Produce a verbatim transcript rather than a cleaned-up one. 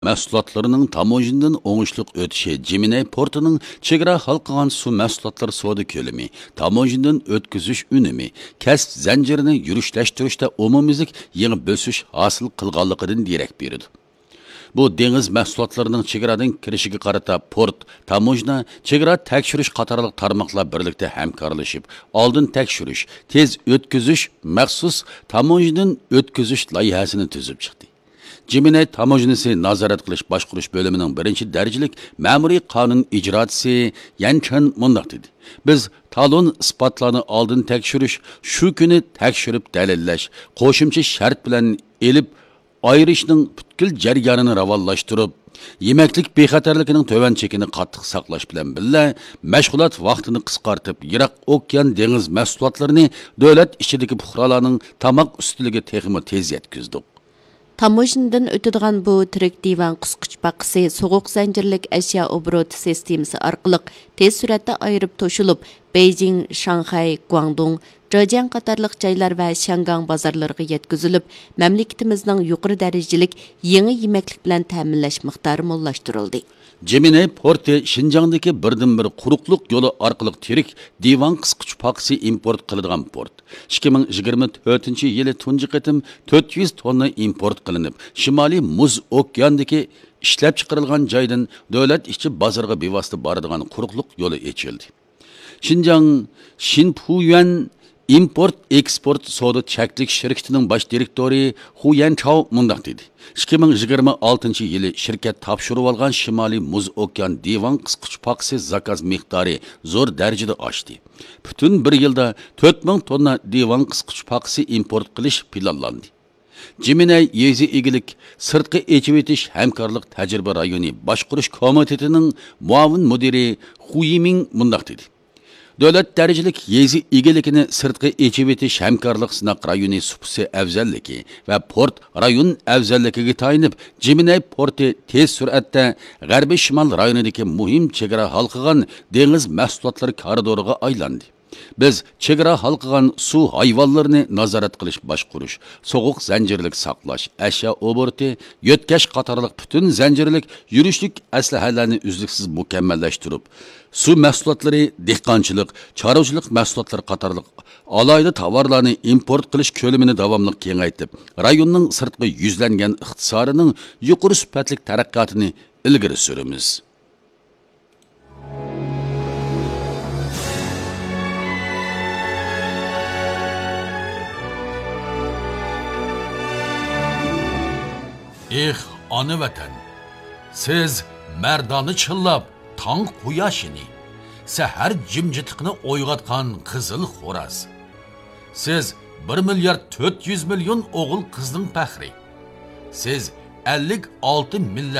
Mahsulotlarının tamojindan oңushliq o'tishi Gemini portining chegara halqagan suv mahsulotlari savdo ko'lami, tamojindan o'tkazish unumi, kasb zanjirini yurishtirishda umumiylik yangi bo'sish hosil qilganligidan derak beradi. Bu dengiz mahsulotlarining chegaradan kirishiga qarata port, tamojna, chegara tekshirish qatorliq tarmoqlar birlikda hamkorlashib, oldin tekshirish, tez o'tkazish, maxsus tamojindan o'tkazish loyihasini tuzib chiqdi. Gemini tamojnisi nazorat qilish boshqarish bo'limining birinchi darajalik ma'muriy qonun ijrochisi Yanchan mundaq dedi. Biz talon isbotlarni oldin tekshirish, shu kuni tekshirib dalillash, qo'shimcha shart bilan elib ayrishning butkul jarayonini ravonlashtirib, yemeklik bexatarligining to'van chekini qattiq saqlash bilan birga mashg'ulot vaqtini qisqartib, Yiroq okean dengiz mahsulotlarini davlat ichidagi fuqarolarning tamoq ustiliga texmi tez yetkazdik. Tamojindan o'tadigan bu tirik divan qisqich baqisi soğuq zanjirlik ashyo obrot sistemasi orqali tez suratda ayirib to'shilib, Beijing, Shanghai, Guangdong, Zhejiang qatorliq joylar va Shangang bozorlariga yetkazilib, mamlakatimizning yuqori darajalik yangi yemeklik bilan ta'minlash miqdori mo'llashtirildi. Gemini porti Xinjiangdagi birdan-bir quruqliq yo'li orqali tirik divan qisqich paxsi import qiladigan port. ikki ming yigirma to'rtinchi yili tunji qatim to'rt yuz tonna import qilinib, Shimoliy Muz okeandagi ishlab chiqarilgan joydan davlat ichi bozorga bevosita boradigan quruqliq yo'li ochildi. Xinjiang Xinpuyuan import eksport savdo cheklik shirkatining bosh direktori Hu Yanchao mundaq dedi. ikki ming yigirma oltinchi yili shirkat topshirib olgan Shimoliy Muz okean divan qisqich paxsi zakaz miqdori zo'r darajada oshdi. Butun bir yilda to'rt ming tonna divan qisqich paxsi import qilish planlandi. Gemini yezi egilik sirtqi echivetish hamkorlik tajriba rayoni boshqarish komitetining muavin mudiri Hu Yiming mundaq dedi. Davlat darajalik yezi egilikini sirtqi echivetish hamkorlik sinoq rayoni supsi afzalligi va port rayon afzalligiga tayinib, Gemini porti tez suratda g'arbiy shimol rayonidagi muhim chegara halqagan dengiz mahsulotlari koridoriga aylandi. Biz chegara halqagan suv hayvonlarini nazorat qilish, boshqarish, so'g'uq zanjirlik saqlash, ashyo oborti, yo'tkash qatorliq butun zanjirlik yurishlik aslahalarni uzluksiz mukammallashtirib, suv mahsulotlari, dehqonchilik, chorvachilik mahsulotlari qatorliq alayda tovarlarni import qilish ko'lamini davomli kengaytib, rayonning sirtqi yuzlangan iqtisodining yuqori sifatli taraqqiyotini ilgari suramiz. Eh, ana vatan, siz mardoni chillab, tong quyoshini, sahar jimjitliqni o'yg'atgan qizil xo'raz. Siz bir milliard to'rt yuz million o'g'il qizning faxri. Siz ellik olti millat